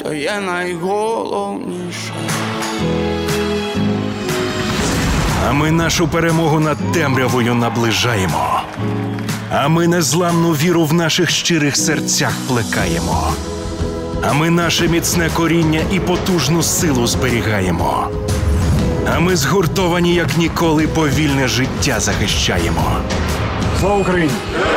то є найголовніше. А ми нашу перемогу над темрявою наближаємо. А ми незламну віру в наших щирих серцях плекаємо. А ми наше міцне коріння і потужну силу зберігаємо. А ми згуртовані, як ніколи, повільне життя захищаємо. Слава Україні!